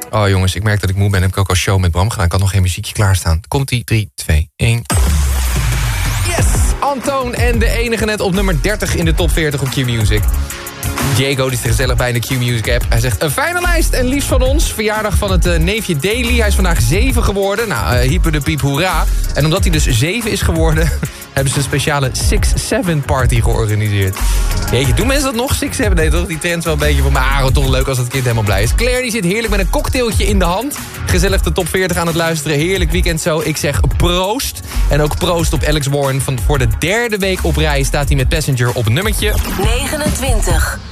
Oh jongens, ik merk dat ik moe ben. Heb ik ook al show met Bram gedaan. Ik had nog geen muziekje klaarstaan. Komt-ie, 3, 2, 1. Yes! Antoon en de enige net op nummer 30 in de top 40 op Q-Music. Diego die is er gezellig bij in de Q-Music app. Hij zegt, een fijne lijst en liefst van ons. Verjaardag van het neefje Daily. Hij is vandaag 7 geworden. Nou, hyper de piep, hoera. En omdat hij dus 7 is geworden... hebben ze een speciale 6-7 party georganiseerd. Jeetje, doen mensen dat nog? 6-7? Nee, toch? Die trend is wel een beetje van... maar toch leuk als dat kind helemaal blij is. Claire die zit heerlijk met een cocktailtje in de hand. Gezellig de top 40 aan het luisteren. Heerlijk weekend zo. Ik zeg proost. En ook proost op Alex Warren. Voor de 3e week op rij staat hij met Passenger op een nummertje 29.